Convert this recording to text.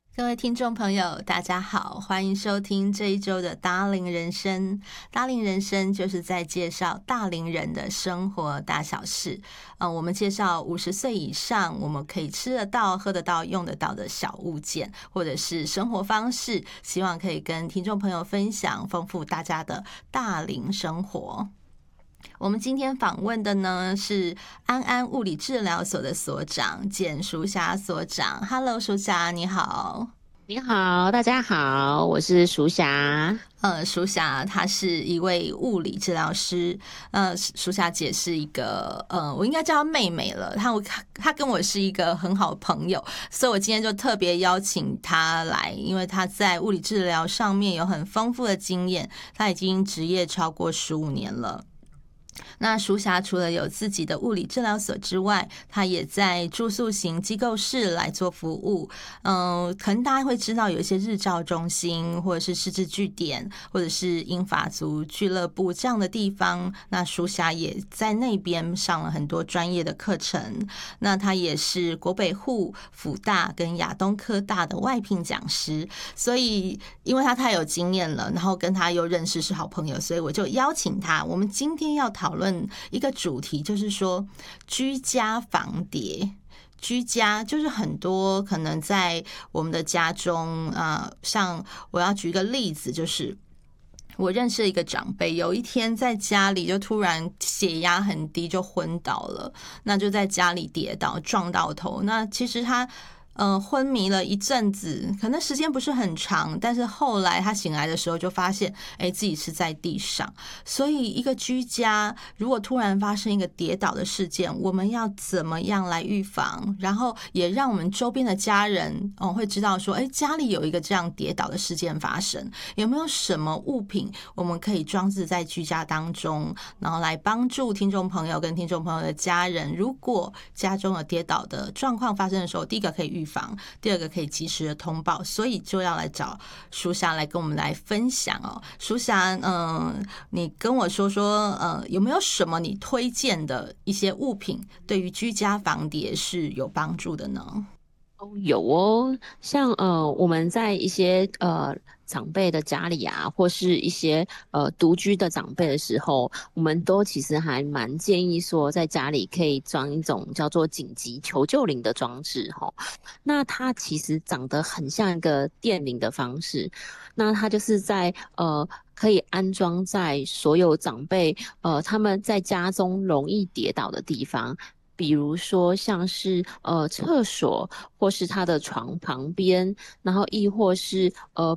各位听众朋友，大家好，欢迎收听这一周的大龄人生。大龄人生就是在介绍大龄人的生活大小事。我们介绍50岁以上，我们可以吃得到、喝得到、用得到的小物件，或者是生活方式，希望可以跟听众朋友分享，丰富大家的大龄生活。我们今天访问的呢是安安物理治疗所的所长简淑霞所长。Hello，淑霞，你好。 你好，大家好，我是淑霞。 淑霞她是一位物理治疗师。淑霞姐是一个我应该叫她妹妹了。她跟我是一个很好的朋友，所以我今天就特别邀请她来，因为她在物理治疗上面有很丰富的经验，她已经职业超过15年了。那淑霞除了有自己的物理治疗所之外，她也在住宿型机构室来做服务。可能大家会知道有一些日照中心，或者是失智据点，或者是英法族俱乐部这样的地方。那淑霞也在那边上了很多专业的课程。那她也是国北护、辅大跟亚东科大的外聘讲师。所以因为她太有经验了，然后跟她又认识是好朋友，所以我就邀请她。我们今天要讨论一个主题，就是说居家防谍。居家就是很多可能在我们的家中像我要举一个例子，就是我认识一个长辈，有一天在家里就突然血压很低，就昏倒了。那就在家里跌倒撞到头。那其实他昏迷了一阵子，可能时间不是很长，但是后来他醒来的时候就发现，自己是在地上。所以一个居家如果突然发生一个跌倒的事件，我们要怎么样来预防？然后也让我们周边的家人会知道说，家里有一个这样跌倒的事件发生，有没有什么物品我们可以装置在居家当中，然后来帮助听众朋友跟听众朋友的家人，如果家中有跌倒的状况发生的时候，第一个可以预防，第二个可以及时的通报。所以就要来找淑霞来跟我们来分享哦。淑霞，你跟我说说，有没有什么你推荐的一些物品，对于居家防谍是有帮助的呢？ 有哦，像我们在一些长辈的家里啊，或是一些独居的长辈的时候，我们都其实还蛮建议说，在家里可以装一种叫做紧急求救铃的装置哈。那它其实长得很像一个电铃的方式，那它就是在可以安装在所有长辈他们在家中容易跌倒的地方。比如说像是厕所，或是他的床旁边，然后亦或是